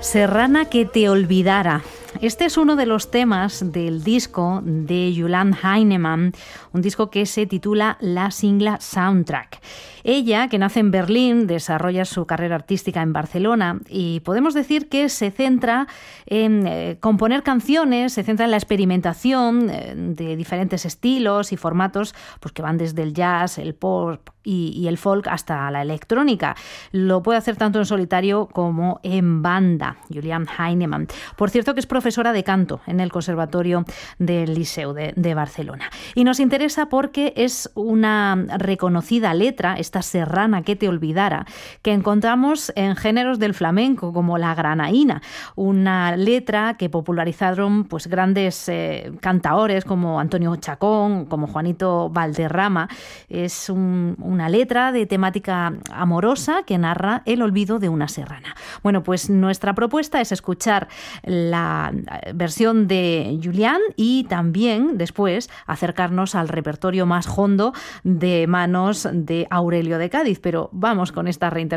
Serrana que te olvidara. Este es uno de los temas del disco de Julian Heinemann, un disco que se titula La Singla Soundtrack. Ella, que nace en Berlín, desarrolla su carrera artística en Barcelona y podemos decir que se centra en componer canciones, se centra en la experimentación de diferentes estilos y formatos, pues que van desde el jazz, el pop y el folk hasta la electrónica. Lo puede hacer tanto en solitario como en banda, Julian Heinemann. Por cierto, que es profesora de canto en el Conservatorio del Liceu de Barcelona. Y nos interesa porque es una reconocida letra, esta serrana que te olvidara, que encontramos en géneros del flamenco como la granaína, una letra que popularizaron pues grandes cantaores como Antonio Chacón, como Juanito Valderrama. Es una letra de temática amorosa que narra el olvido de una serrana. Bueno, pues nuestra propuesta es escuchar la versión de Julian y también después acercarnos al repertorio más hondo de manos de Aurelio de Cádiz, pero vamos con esta reinterpretación.